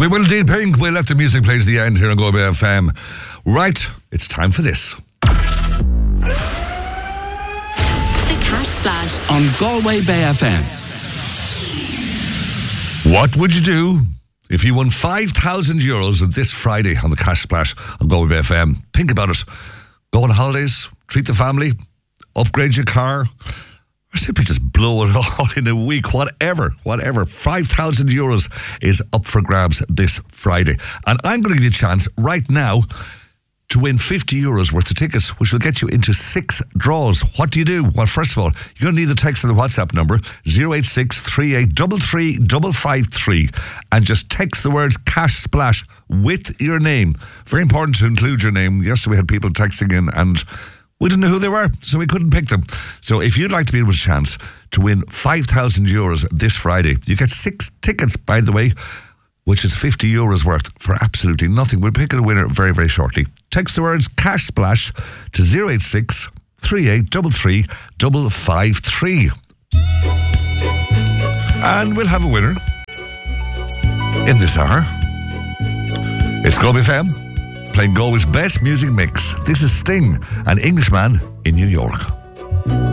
We will indeed, Pink. We'll let the music play to the end here on Galway FM. Right, it's time for this. The Cash Splash on Galway Bay FM. What would you do if you won €5,000 this Friday on the Cash Splash on Galway Bay FM? Think about it. Go on holidays, treat the family, upgrade your car, or simply just blow it all in a week, whatever. €5,000 is up for grabs this Friday. And I'm going to give you a chance right now to win €50 worth of tickets, which will get you into 6 draws. What do you do? Well, first of all, you're going to need the text on the WhatsApp number, 086 3833 553, and just text the words Cash Splash with your name. Very important to include your name. Yesterday we had people texting in and we didn't know who they were, so we couldn't pick them. So if you'd like to be able to chance to win €5,000 this Friday, you get 6 tickets, by the way, which is €50 worth for absolutely nothing. We'll pick a winner very, very shortly. Text the words Cash Splash to 086 3833 553. And we'll have a winner in this hour. It's Galway FM, playing Galway's best music mix. This is Sting, an Englishman in New York.